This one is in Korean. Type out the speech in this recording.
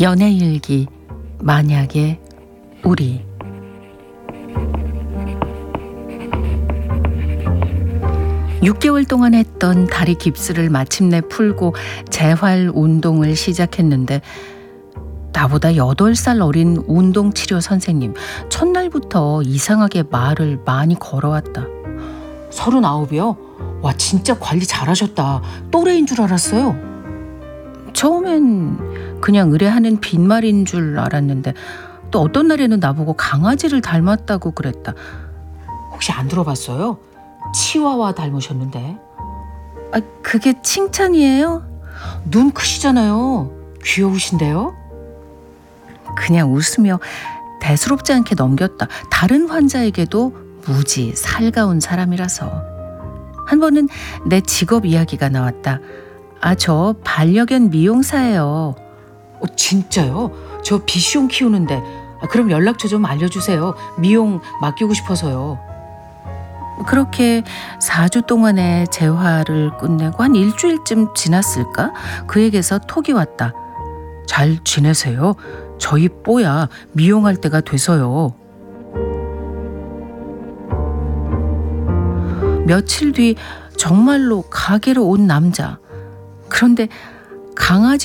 연애일기 만약에 우리. (6개월) 동안 했던 다리 깁스를 마침내 풀고 재활 운동을 시작했는데 나보다 8살 어린 운동치료 선생님 첫날부터 이상하게 말을 많이 걸어왔다. 39이요? 와, 진짜 관리 잘하셨다. 또래인 줄 알았어요. 처음엔 그냥 의뢰하는 빈말인 줄 알았는데 또 어떤 날에는 나보고 강아지를 닮았다고 그랬다. 혹시 안 들어봤어요? 치와와 닮으셨는데. 그게 칭찬이에요? 눈 크시잖아요. 귀여우신데요? 그냥 웃으며 대수롭지 않게 넘겼다. 다른 환자에게도 무지 살가운 사람이라서. 한 번은 내 직업 이야기가 나왔다. 저 반려견 미용사예요. 진짜요? 저 비숑 키우는데. 그럼 연락처 좀 알려주세요. 미용 맡기고 싶어서요. 그렇게 4주 동안의 재활을 끝내고 한 일주일쯤 지났을까? 그에게서 톡이 왔다. 잘 지내세요? 저희 뽀야 미용할 때가 돼서요. 며칠 뒤 정말로 가게로 온 남자. 그런데 강아지